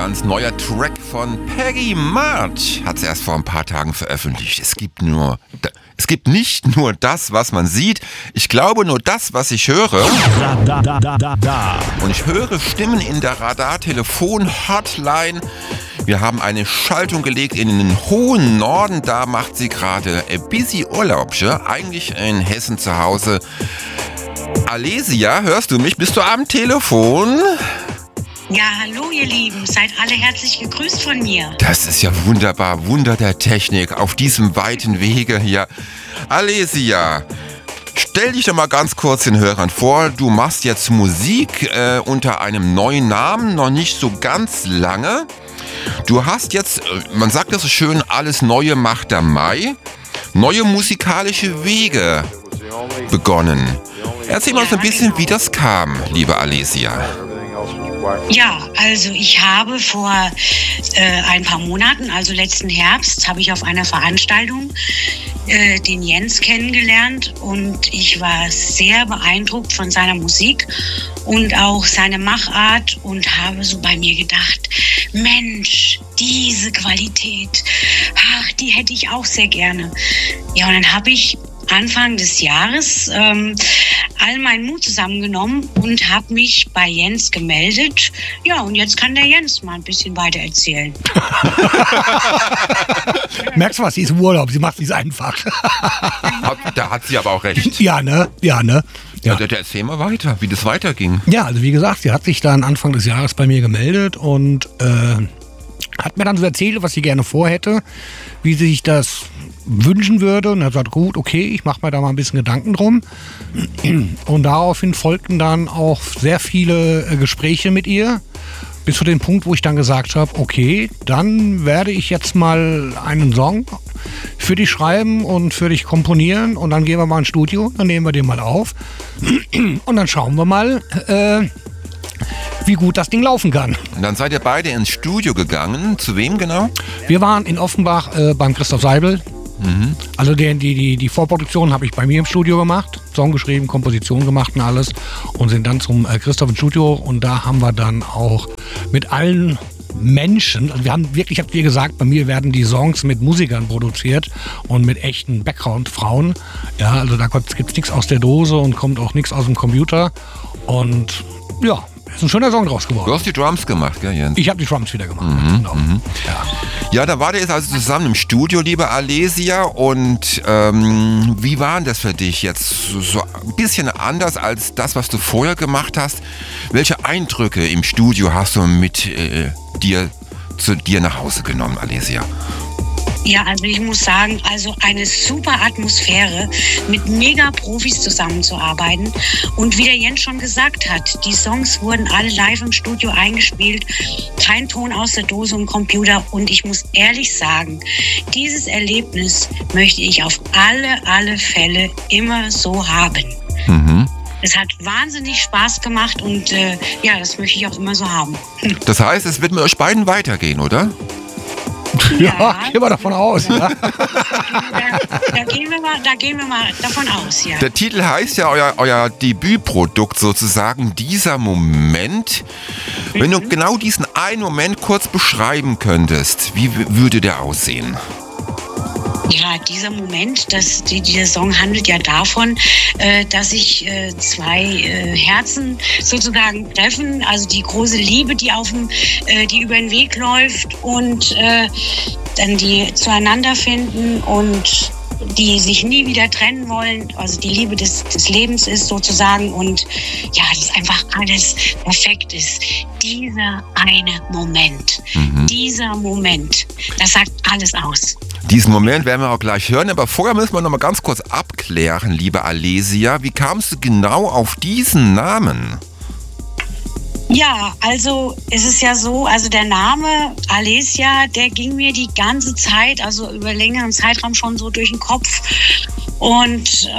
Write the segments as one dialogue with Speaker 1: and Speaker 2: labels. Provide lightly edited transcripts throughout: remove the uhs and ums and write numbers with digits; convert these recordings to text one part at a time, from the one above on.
Speaker 1: ganz neuer Track von Peggy March. Hat sie erst vor ein paar Tagen veröffentlicht. Es gibt nicht nur das, was man sieht. Ich glaube nur das, was ich höre. Und ich höre Stimmen in der Radar-Telefon-Hotline. Wir haben eine Schaltung gelegt in den hohen Norden. Da macht sie gerade busy Urlaub. Eigentlich in Hessen zu Hause. Alesia, hörst du mich? Bist du am Telefon?
Speaker 2: Ja, hallo ihr Lieben, seid alle herzlich gegrüßt von mir.
Speaker 1: Das ist ja wunderbar, Wunder der Technik auf diesem weiten Wege hier. Alesia, stell dich doch mal ganz kurz den Hörern vor. Du machst jetzt Musik unter einem neuen Namen, noch nicht so ganz lange. Du hast jetzt, man sagt das so schön, alles Neue macht der Mai. Neue musikalische Wege begonnen. Erzähl mal so ein bisschen, wie das kam, liebe Alesia.
Speaker 2: Ja, also ich habe vor ein paar Monaten, also letzten Herbst, habe ich auf einer Veranstaltung den Jens kennengelernt und ich war sehr beeindruckt von seiner Musik und auch seine Machart und habe so bei mir gedacht, Mensch, diese Qualität, ach, die hätte ich auch sehr gerne. Ja, und dann habe ich Anfang des Jahres all meinen Mut zusammengenommen und habe mich bei Jens gemeldet. Ja, und jetzt kann der Jens mal ein bisschen weiter erzählen.
Speaker 3: Merkst du was, sie ist im Urlaub, sie macht es einfach.
Speaker 1: Da hat sie aber auch recht.
Speaker 3: Ja, ne? Ja.
Speaker 1: Erzähl mal weiter, wie das weiterging.
Speaker 3: Ja, also wie gesagt, sie hat sich dann Anfang des Jahres bei mir gemeldet und hat mir dann so erzählt, was sie gerne vorhätte, wie sie sich das wünschen würde. Und er hat gesagt, gut, okay, ich mache mir da mal ein bisschen Gedanken drum. Und daraufhin folgten dann auch sehr viele Gespräche mit ihr, bis zu dem Punkt, wo ich dann gesagt habe, okay, dann werde ich jetzt mal einen Song für dich schreiben und für dich komponieren und dann gehen wir mal ins Studio, dann nehmen wir den mal auf und dann schauen wir mal, wie gut das Ding laufen kann.
Speaker 1: Und dann seid ihr beide ins Studio gegangen. Zu wem genau?
Speaker 3: Wir waren in Offenbach beim Christoph Seibel. Mhm. Also die Vorproduktion habe ich bei mir im Studio gemacht, Song geschrieben, Komposition gemacht und alles und sind dann zum Christoph ins Studio und da haben wir dann auch mit allen Menschen, also wir haben wirklich, ich habe dir gesagt, bei mir werden die Songs mit Musikern produziert und mit echten Background-Frauen. Ja, also da gibt es nichts aus der Dose und kommt auch nichts aus dem Computer und ja, ist ein schöner Song draus geworden.
Speaker 1: Du hast die Drums gemacht, gell, Jens?
Speaker 3: Ich habe die Drums wieder gemacht. Genau.
Speaker 1: Ja, da wart ihr jetzt also zusammen im Studio, liebe Alesia. Und wie war denn das für dich jetzt? So ein bisschen anders als das, was du vorher gemacht hast. Welche Eindrücke im Studio hast du mit zu dir nach Hause genommen, Alesia?
Speaker 2: Ja, also ich muss sagen, also eine super Atmosphäre, mit Mega-Profis zusammenzuarbeiten. Und wie der Jens schon gesagt hat, die Songs wurden alle live im Studio eingespielt, kein Ton aus der Dose und Computer. Und ich muss ehrlich sagen, dieses Erlebnis möchte ich auf alle Fälle immer so haben. Mhm. Es hat wahnsinnig Spaß gemacht und ja, das möchte ich auch immer so haben.
Speaker 1: Das heißt, es wird mit euch beiden weitergehen, oder?
Speaker 3: Ja, gehen wir davon aus. Ja.
Speaker 2: Da gehen wir mal davon aus, ja.
Speaker 1: Der Titel heißt ja euer Debütprodukt sozusagen, dieser Moment. Wenn du genau diesen einen Moment kurz beschreiben könntest, wie würde der aussehen?
Speaker 2: Ja, dieser Moment, dieser Song handelt ja davon, dass sich zwei Herzen sozusagen treffen, also die große Liebe, die über den Weg läuft und dann die zueinander finden und die sich nie wieder trennen wollen, also die Liebe des Lebens ist sozusagen und ja, dass einfach alles perfekt ist. Dieser eine Moment, dieser Moment, das sagt alles aus.
Speaker 1: Diesen Moment werden wir auch gleich hören, aber vorher müssen wir noch mal ganz kurz abklären, liebe Alesia, wie kamst du genau auf diesen Namen?
Speaker 2: Ja, also es ist ja so, also der Name Alesia, der ging mir die ganze Zeit, also über längeren Zeitraum schon so durch den Kopf und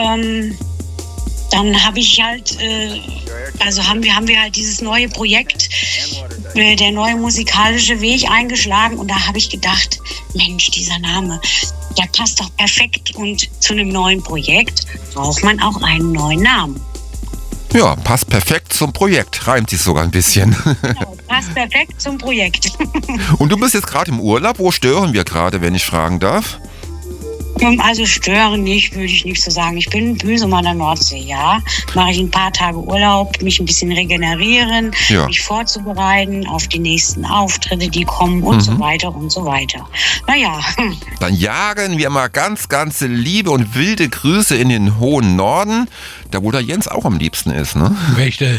Speaker 2: dann habe ich halt, haben wir halt dieses neue Projekt, der neue musikalische Weg eingeschlagen und da habe ich gedacht, Mensch, dieser Name, der passt doch perfekt und zu einem neuen Projekt braucht man auch einen neuen Namen.
Speaker 1: Ja, passt perfekt zum Projekt. Reimt sich sogar ein bisschen.
Speaker 2: Genau, passt perfekt zum Projekt.
Speaker 1: Und du bist jetzt gerade im Urlaub. Wo stören wir gerade, wenn ich fragen darf?
Speaker 2: Also stören nicht, würde ich nicht so sagen. Ich bin Büsum an der Nordsee, ja. Mache ich ein paar Tage Urlaub, mich ein bisschen regenerieren, mich vorzubereiten auf die nächsten Auftritte, die kommen und so weiter und so weiter. Naja.
Speaker 1: Dann jagen wir mal ganz, ganz liebe und wilde Grüße in den hohen Norden, da wo der Jens auch am liebsten ist, ne?
Speaker 3: Richtig.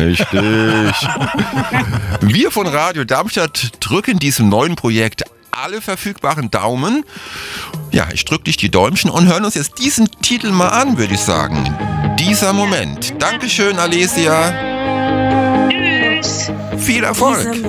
Speaker 1: Wir von Radio Darmstadt drücken diesem neuen Projekt alle verfügbaren Daumen. Ja, ich drücke dich die Däumchen und hören uns jetzt diesen Titel mal an, würde ich sagen. Dieser Moment. Dankeschön, Alesia.
Speaker 2: Tschüss.
Speaker 1: Viel Erfolg.